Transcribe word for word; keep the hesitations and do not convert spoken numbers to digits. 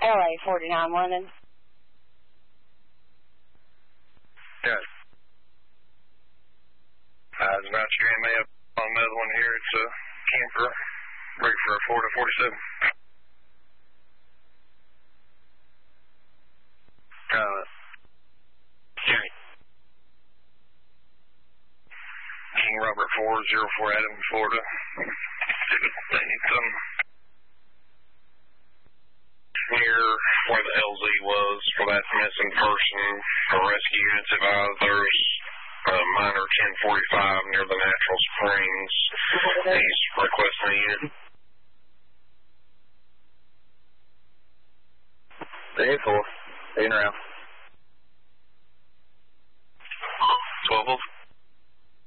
L A forty-nine London. Yes. Uh, it's about your M A up on another one here. It's a camper, ready for a four to forty-seven. Uh, Jerry. King Robert four zero four Adam, Florida. They need some near where the L Z was for that missing person. For rescue units advised there's a minor ten forty-five near the Natural Springs. He's requesting a unit. eight four, eight around.